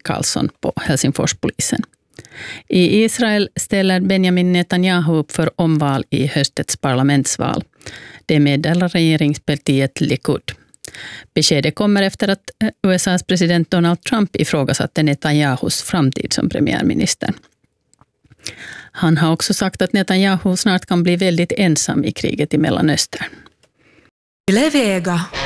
Karlsson på Helsingforspolisen. I Israel ställer Benjamin Netanyahu upp för omval i höstets parlamentsval. Det meddelar regeringspartiet Likud. Beskedet kommer efter att USAs president Donald Trump ifrågasatte Netanyahus framtid som premiärminister. Han har också sagt att Netanyahu snart kan bli väldigt ensam i kriget i Mellanöstern. Yle Vega.